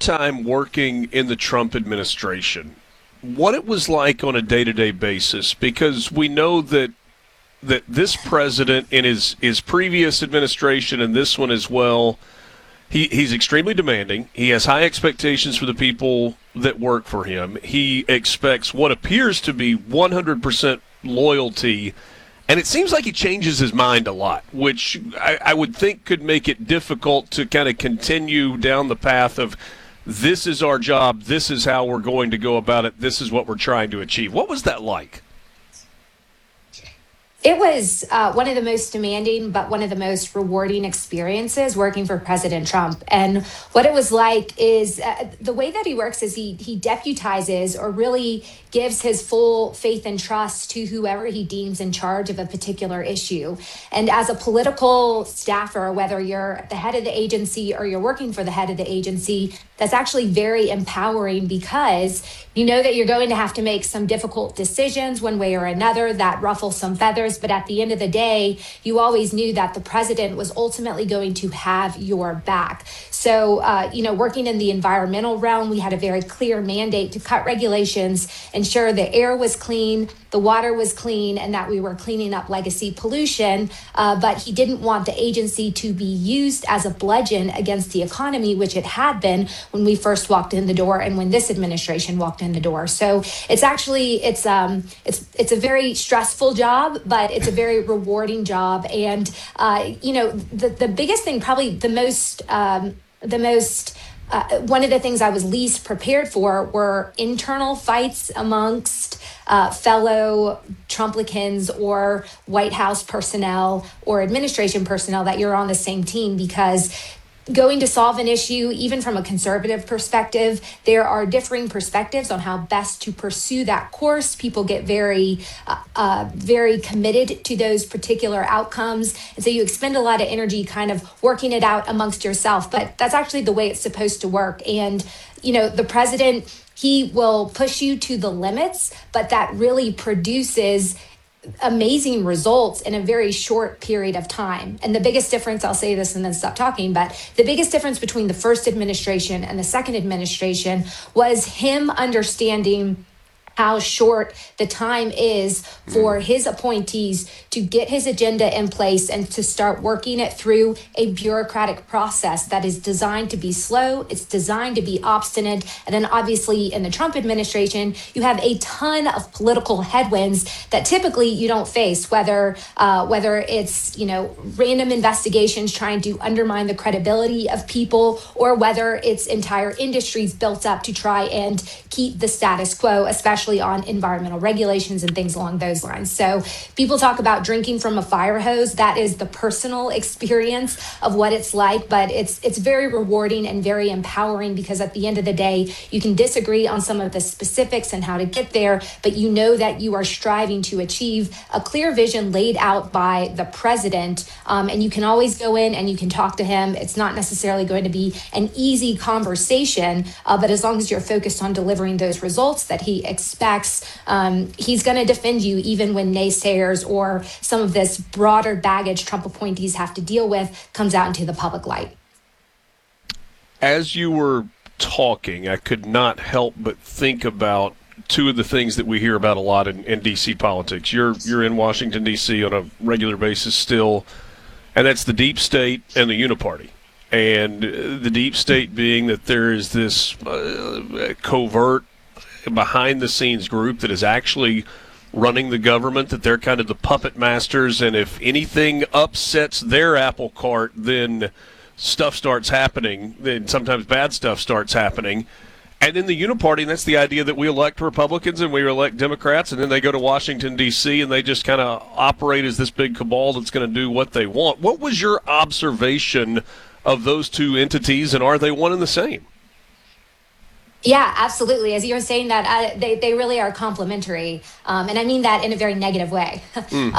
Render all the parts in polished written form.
time working in the Trump administration, what it was like on a day-to-day basis, because we know that this president in his previous administration and this one as well, he's extremely demanding. He has high expectations for the people that work for him. He expects what appears to be 100% loyalty, and it seems like he changes his mind a lot, which I would think could make it difficult to kind of continue down the path of this is our job, this is how we're going to go about it, this is what we're trying to achieve. What was that like? It was one of the most demanding, but one of the most rewarding experiences working for President Trump. And what it was like is the way that he works is he deputizes or really gives his full faith and trust to whoever he deems in charge of a particular issue. And as a political staffer, whether you're the head of the agency or you're working for the head of the agency, that's actually very empowering because you know that you're going to have to make some difficult decisions one way or another that ruffle some feathers. But at the end of the day, you always knew that the president was ultimately going to have your back. So, working in the environmental realm, we had a very clear mandate to cut regulations, ensure the air was clean, the water was clean, and that we were cleaning up legacy pollution. But he didn't want the agency to be used as a bludgeon against the economy, which it had been when we first walked in the door and when this administration walked in the door. So it's a very stressful job, but it's a very rewarding job. And the biggest thing, probably the most one of the things I was least prepared for were internal fights amongst fellow Trumplicans or White House personnel or administration personnel that you're on the same team, because going to solve an issue, even from a conservative perspective, there are differing perspectives on how best to pursue that course. People get very committed to those particular outcomes. And so you expend a lot of energy kind of working it out amongst yourself. But that's actually the way it's supposed to work. And, the president, he will push you to the limits, but that really produces amazing results in a very short period of time. And the biggest difference, I'll say this and then stop talking, but the biggest difference between the first administration and the second administration was him understanding how short the time is for his appointees to get his agenda in place and to start working it through a bureaucratic process that is designed to be slow, it's designed to be obstinate. And then obviously in the Trump administration, you have a ton of political headwinds that typically you don't face, whether it's, random investigations trying to undermine the credibility of people, or whether it's entire industries built up to try and keep the status quo, especially on environmental regulations and things along those lines. So people talk about drinking from a fire hose. That is the personal experience of what it's like, but it's very rewarding and very empowering, because at the end of the day, you can disagree on some of the specifics and how to get there, but you know that you are striving to achieve a clear vision laid out by the president. And you can always go in and you can talk to him. It's not necessarily going to be an easy conversation, but as long as you're focused on delivering those results that he expects, he's going to defend you even when naysayers or some of this broader baggage Trump appointees have to deal with comes out into the public light. As you were talking, I could not help but think about two of the things that we hear about a lot in D.C. politics. You're in Washington, D.C. on a regular basis still, and that's the deep state and the uniparty. And the deep state being that there is this covert, behind-the-scenes group that is actually running the government, that they're kind of the puppet masters, and if anything upsets their apple cart, then stuff starts happening, then sometimes bad stuff starts happening. And then the uniparty, and that's the idea that we elect Republicans and we elect Democrats, and then they go to Washington, D.C., and they just kind of operate as this big cabal that's going to do what they want. What was your observation of those two entities, and are they one and the same? Yeah, absolutely. As you were saying that, they really are complementary, and I mean that in a very negative way. Mm.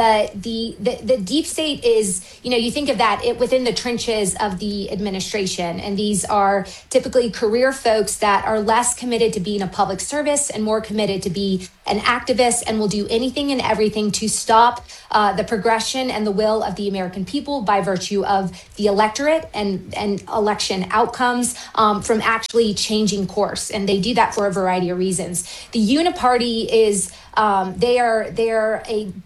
The deep state is, you think of that within the trenches of the administration, and these are typically career folks that are less committed to being a public service and more committed to be an activist, and will do anything and everything to stop the progression and the will of the American people by virtue of the electorate and election outcomes from actually changing course. And they do that for a variety of reasons. The Uniparty is they are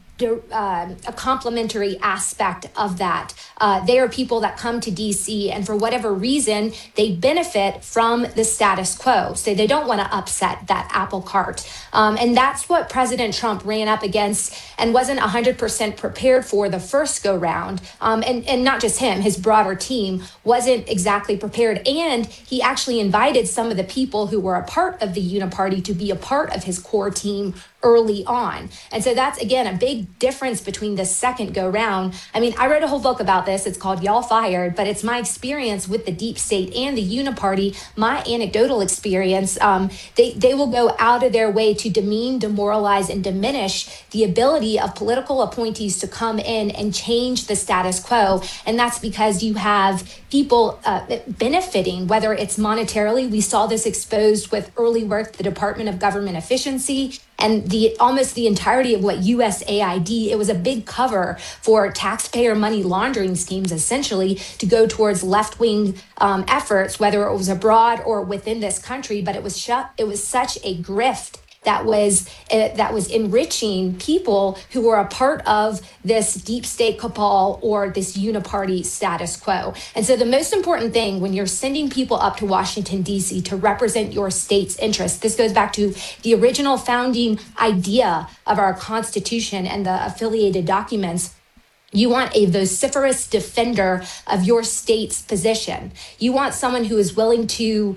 a complementary aspect of that. They are people that come to DC, and for whatever reason, they benefit from the status quo. So they don't want to upset that apple cart. And that's what President Trump ran up against and wasn't 100% prepared for the first go round. And not just him, his broader team wasn't exactly prepared. And he actually invited some of the people who were a part of the Uniparty to be a part of his core team early on. And so that's, again, a big difference between the second go round. I mean, I wrote a whole book about this. It's called Y'all Fired, but it's my experience with the deep state and the Uniparty, my anecdotal experience. They will go out of their way to demean, demoralize, and diminish the ability of political appointees to come in and change the status quo. And that's because you have people benefiting, whether it's monetarily. We saw this exposed with early work, the Department of Government Efficiency, and almost the entirety of what USAID. It was a big cover for taxpayer money laundering schemes, essentially, to go towards left-wing efforts, whether it was abroad or within this country. But it was such a grift that was enriching people who were a part of this deep state cabal or this uniparty status quo. And so the most important thing when you're sending people up to Washington, D.C. to represent your state's interests, this goes back to the original founding idea of our Constitution and the affiliated documents. You want a vociferous defender of your state's position. You want someone who is willing to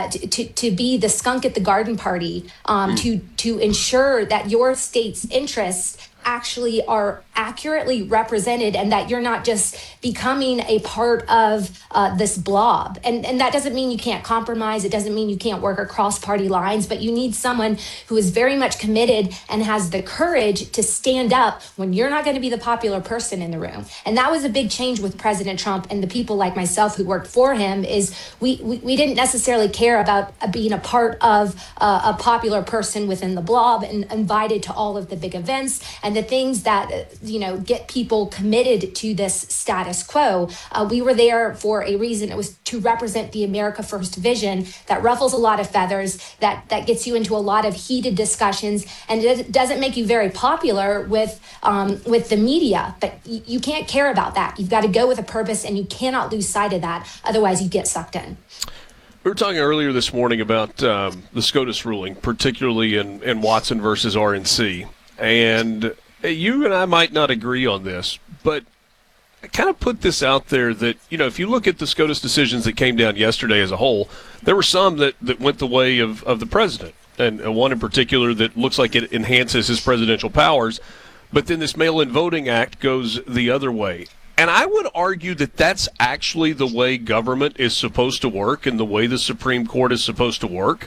be the skunk at the garden party, to ensure that your state's interests actually are accurately represented, and that you're not just becoming a part of this blob. And that doesn't mean you can't compromise. It doesn't mean you can't work across party lines, but you need someone who is very much committed and has the courage to stand up when you're not going to be the popular person in the room. And that was a big change with President Trump and the people like myself who worked for him. Is we didn't necessarily care about being a part of a popular person within the blob and invited to all of the big events and the things that get people committed to this status quo. We were there for a reason. It was to represent the America First vision that ruffles a lot of feathers, that gets you into a lot of heated discussions, and it doesn't make you very popular with the media. But you can't care about that. You've got to go with a purpose, and you cannot lose sight of that. Otherwise, you get sucked in. We were talking earlier this morning about the SCOTUS ruling, particularly in Watson versus RNC. And you and I might not agree on this, but I kind of put this out there that, if you look at the SCOTUS decisions that came down yesterday as a whole, there were some that went the way of the president, and one in particular that looks like it enhances his presidential powers. But then this Mail-in Voting Act goes the other way. And I would argue that that's actually the way government is supposed to work and the way the Supreme Court is supposed to work,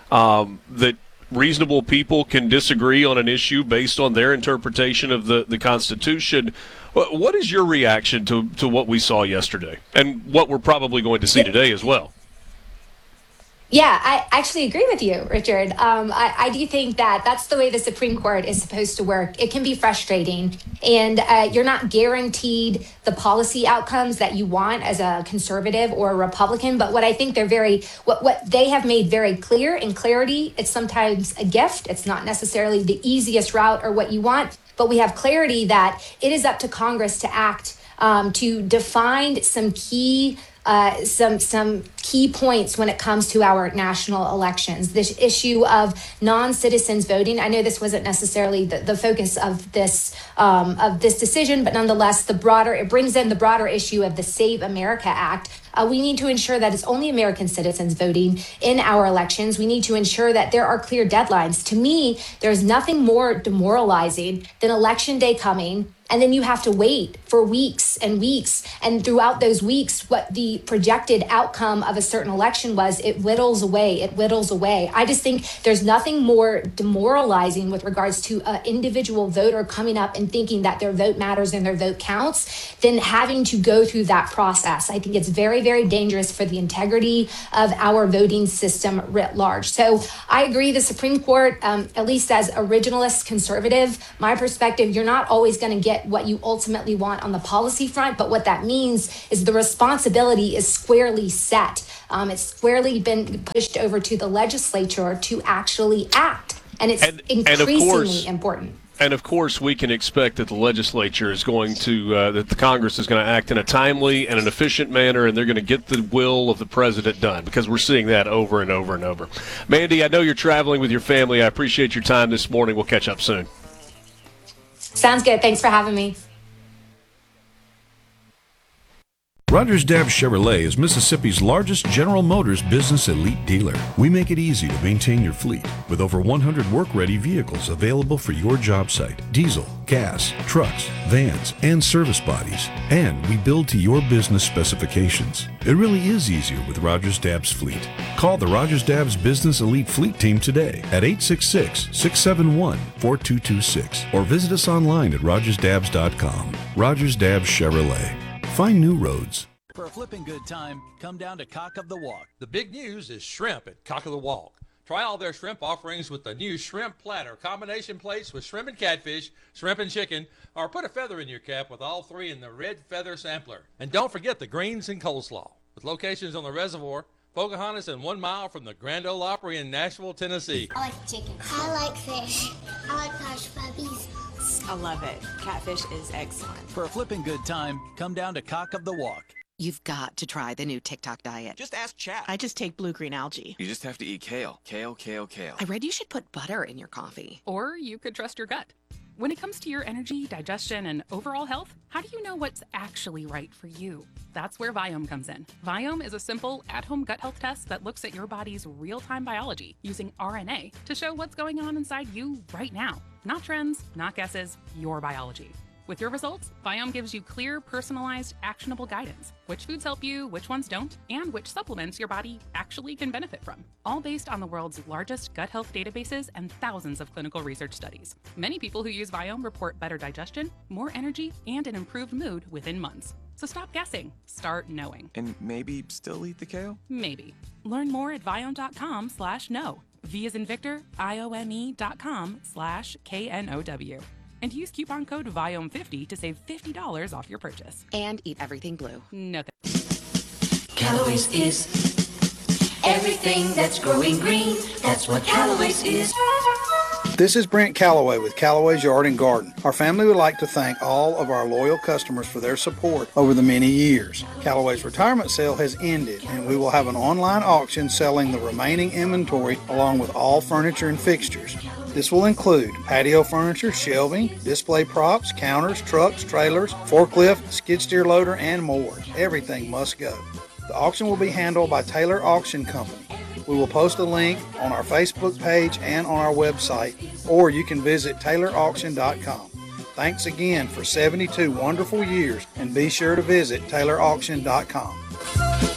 that reasonable people can disagree on an issue based on their interpretation of the Constitution. What is your reaction to what we saw yesterday and what we're probably going to see today as well? Yeah, I actually agree with you, Richard. I do think that that's the way the Supreme Court is supposed to work. It can be frustrating, and you're not guaranteed the policy outcomes that you want as a conservative or a Republican. But what I think what they have made very clear in clarity, it's sometimes a gift. It's not necessarily the easiest route or what you want, but we have clarity that it is up to Congress to act to define some key points when it comes to our national elections. This issue of non-citizens voting. I know this wasn't necessarily the focus of this decision, but nonetheless, it brings in the broader issue of the Save America Act. We need to ensure that it's only American citizens voting in our elections. We need to ensure that there are clear deadlines. To me, there's nothing more demoralizing than Election Day coming And then you have to wait for weeks and weeks. And throughout those weeks, what the projected outcome of a certain election was, it whittles away, it whittles away. I just think there's nothing more demoralizing with regards to an individual voter coming up and thinking that their vote matters and their vote counts than having to go through that process. I think it's very, very dangerous for the integrity of our voting system writ large. So I agree, the Supreme Court, at least as originalist conservative, my perspective, you're not always going to get what you ultimately want on the policy front, but what that means is the responsibility is squarely set. It's squarely been pushed over to the legislature to actually act, and it's increasingly important. And of course, we can expect that the legislature is going to, that the Congress is going to act in a timely and an efficient manner, and they're going to get the will of the president done, because we're seeing that over and over and over. Mandy, I know you're traveling with your family. I appreciate your time this morning. We'll catch up soon. Sounds good. Thanks for having me. Rogers Dabbs Chevrolet is Mississippi's largest General Motors business elite dealer. We make it easy to maintain your fleet with over 100 work-ready vehicles available for your job site. Diesel, gas, trucks, vans, and service bodies. And we build to your business specifications. It really is easier with Rogers Dabbs Fleet. Call the Rogers Dabbs Business Elite Fleet Team today at 866-671-4226 or visit us online at rogersdabbs.com. Rogers Dabbs Chevrolet. Find new roads. For a flipping good time, come down to Cock of the Walk. The big news is shrimp at Cock of the Walk. Try all their shrimp offerings with the new shrimp platter, combination plates with shrimp and catfish, shrimp and chicken, or put a feather in your cap with all three in the red feather sampler. And don't forget the greens and coleslaw. With locations on the Reservoir, Pocahontas, and 1 mile from the Grand Ole Opry in Nashville, Tennessee. I like chicken. I like fish. I like hush puppies. I love it. Catfish is excellent. For a flipping good time, come down to Cock of the Walk. You've got to try the new TikTok diet. Just ask chat. I just take blue-green algae. You just have to eat kale. Kale, kale, kale. I read you should put butter in your coffee. Or you could trust your gut. When it comes to your energy, digestion, and overall health, how do you know what's actually right for you? That's where Viome comes in. Viome is a simple, at-home gut health test that looks at your body's real-time biology using RNA to show what's going on inside you right now. Not trends, not guesses, your biology. With your results, Viome gives you clear, personalized, actionable guidance. Which foods help you, which ones don't, and which supplements your body actually can benefit from. All based on the world's largest gut health databases and thousands of clinical research studies. Many people who use Viome report better digestion, more energy, and an improved mood within months. So stop guessing. Start knowing. And maybe still eat the kale? Maybe. Learn more at viome.com/know. V as in Victor, IOME.com/KNOW. And use coupon code VIOME50 to save $50 off your purchase. And eat everything blue. No Callaway's is everything that's growing green. That's what Callaway's is. This is Brent Callaway with Callaway's Yard and Garden. Our family would like to thank all of our loyal customers for their support over the many years. Callaway's retirement sale has ended, and we will have an online auction selling the remaining inventory along with all furniture and fixtures. This will include patio furniture, shelving, display props, counters, trucks, trailers, forklift, skid steer loader, and more. Everything must go. The auction will be handled by Taylor Auction Company. We will post a link on our Facebook page and on our website, or you can visit TaylorAuction.com. Thanks again for 72 wonderful years, and be sure to visit TaylorAuction.com.